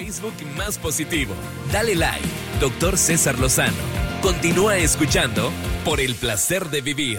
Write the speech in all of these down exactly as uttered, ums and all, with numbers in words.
Facebook más positivo. Dale like, doctor César Lozano. Continúa escuchando Por el Placer de Vivir.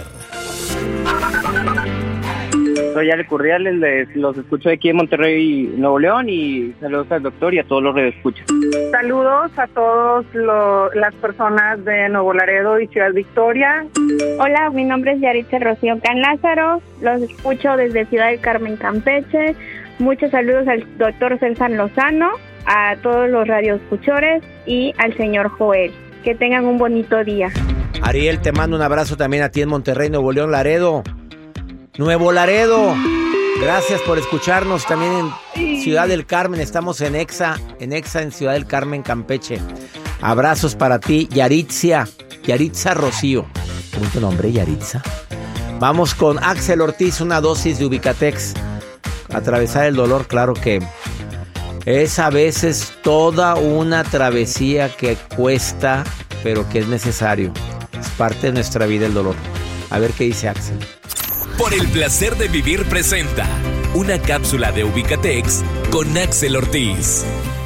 Soy Ale Curriales, les, los escucho aquí en Monterrey, Nuevo León, y saludos al doctor y a todos los radioescuchas. Saludos a todas las personas de Nuevo Laredo y Ciudad Victoria. Hola, mi nombre es Yaritza Rocío Can Lázaro, los escucho desde Ciudad del Carmen, Campeche. Muchos saludos al doctor César Lozano, a todos los radioescuchores y al señor Joel. Que tengan un bonito día. Ariel, te mando un abrazo también a ti en Monterrey, Nuevo León, Laredo. Nuevo Laredo, gracias por escucharnos también en Ciudad del Carmen. Estamos en Exa, en Exa en Ciudad del Carmen, Campeche. Abrazos para ti, Yaritza, Yaritza Rocío. ¿Cómo es tu nombre, Yaritza? Vamos con Axel Ortiz, una dosis de Ubicatex. Atravesar el dolor, claro que es a veces toda una travesía que cuesta, pero que es necesario. Es parte de nuestra vida el dolor. A ver qué dice Axel. Por el Placer de Vivir presenta una cápsula de Ubicatex con Axel Ortiz.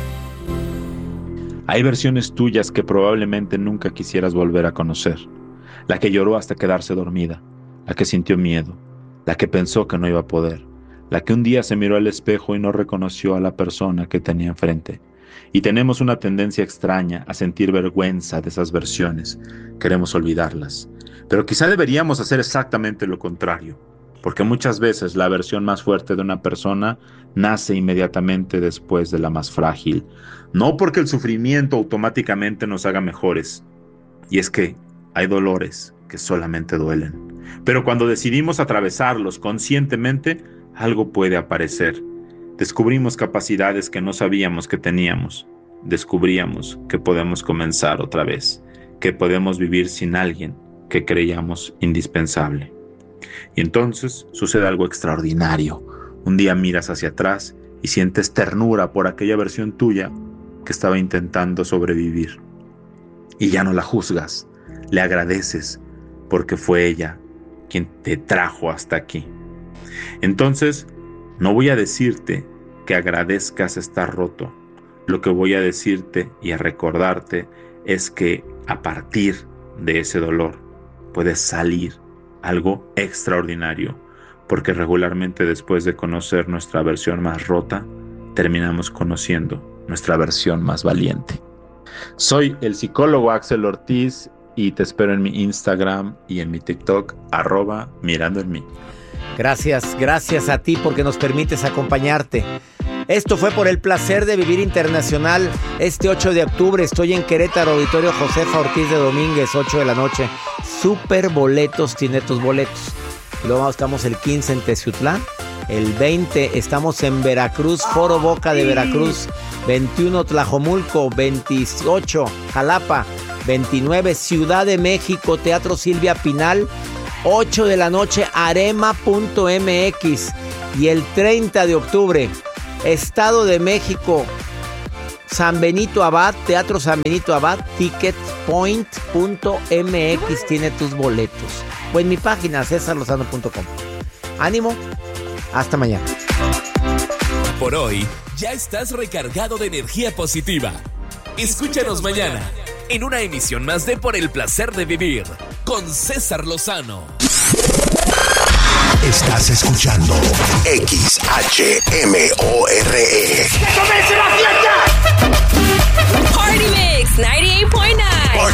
Hay versiones tuyas que probablemente nunca quisieras volver a conocer. La que lloró hasta quedarse dormida, la que sintió miedo, la que pensó que no iba a poder, la que un día se miró al espejo y no reconoció a la persona que tenía enfrente. Y tenemos una tendencia extraña a sentir vergüenza de esas versiones. Queremos olvidarlas. Pero quizá deberíamos hacer exactamente lo contrario, porque muchas veces la versión más fuerte de una persona nace inmediatamente después de la más frágil. No porque el sufrimiento automáticamente nos haga mejores. Y es que hay dolores que solamente duelen. Pero cuando decidimos atravesarlos conscientemente, algo puede aparecer. Descubrimos capacidades que no sabíamos que teníamos. Descubríamos que podemos comenzar otra vez, que podemos vivir sin alguien que creíamos indispensable. Y entonces sucede algo extraordinario. Un día miras hacia atrás y sientes ternura por aquella versión tuya que estaba intentando sobrevivir. Y ya no la juzgas, le agradeces porque fue ella quien te trajo hasta aquí. Entonces, no voy a decirte que agradezcas estar roto. Lo que voy a decirte y a recordarte es que a partir de ese dolor puede salir algo extraordinario, porque regularmente después de conocer nuestra versión más rota, terminamos conociendo nuestra versión más valiente. Soy el psicólogo Axel Ortiz y te espero en mi Instagram y en mi TikTok, arroba mirando en mí. Gracias, gracias a ti porque nos permites acompañarte. Esto fue Por el Placer de Vivir Internacional. Este ocho de octubre estoy en Querétaro, Auditorio Josefa Ortiz de Domínguez, ocho de la noche. Super boletos, tiene tus boletos. Luego estamos el quince en Teciutlán. El veinte estamos en Veracruz, Foro Boca de Veracruz. veintiuno Tlajomulco, veintiocho Jalapa, veintinueve Ciudad de México, Teatro Silvia Pinal. ocho de la noche, arema punto m x. Y el treinta de octubre, Estado de México, San Benito Abad, Teatro San Benito Abad, ticket point punto m x tiene tus boletos. O en mi página, cesar lozano punto com. Ánimo, hasta mañana. Por hoy, ya estás recargado de energía positiva. Escúchanos mañana en una emisión más de Por el Placer de Vivir con César Lozano. Estás escuchando X H M O R E